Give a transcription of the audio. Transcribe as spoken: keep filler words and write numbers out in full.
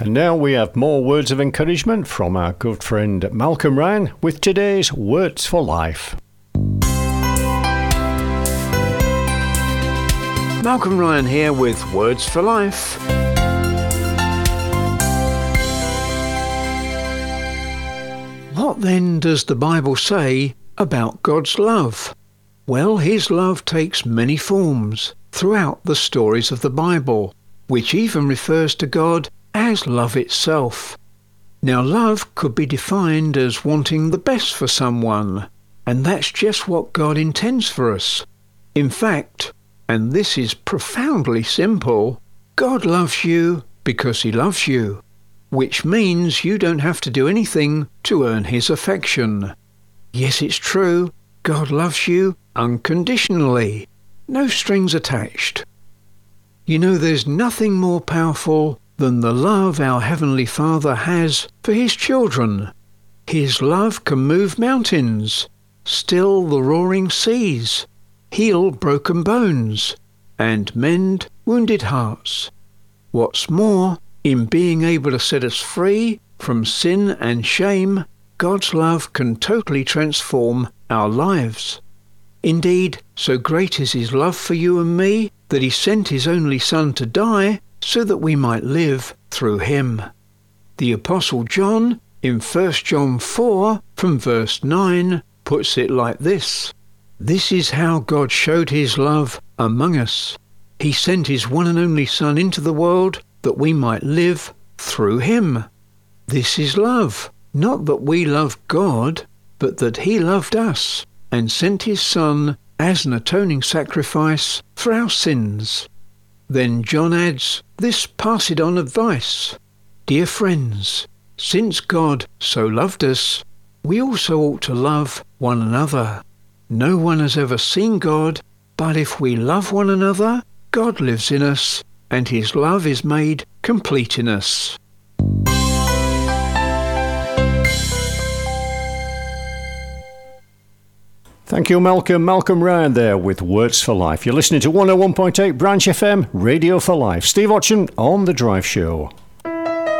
And now we have more words of encouragement from our good friend Malcolm Ryan with today's Words for Life. Malcolm Ryan here with Words for Life. What then does the Bible say about God's love? Well, his love takes many forms throughout the stories of the Bible, which even refers to God as love itself. Now, love could be defined as wanting the best for someone, and that's just what God intends for us. In fact, and this is profoundly simple, God loves you because he loves you, which means you don't have to do anything to earn his affection. Yes, it's true, God loves you unconditionally, no strings attached. You know, there's nothing more powerful than the love our Heavenly Father has for his children. His love can move mountains, still the roaring seas, heal broken bones, and mend wounded hearts. What's more, in being able to set us free from sin and shame, God's love can totally transform our lives. Indeed, so great is his love for you and me that he sent his only Son to die so that we might live through him. The Apostle John, in First John four, from verse nine, puts it like this: "This is how God showed his love among us. He sent his one and only Son into the world that we might live through him. This is love, not that we love God, but that he loved us and sent his Son as an atoning sacrifice for our sins." Then John adds this passed-on advice: "Dear friends, since God so loved us, we also ought to love one another. No one has ever seen God, but if we love one another, God lives in us, and his love is made complete in us." Thank you, Malcolm. Malcolm Ryan there with Words for Life. You're listening to one oh one point eight Branch F M, Radio for Life. Steve Otchen on The Drive Show.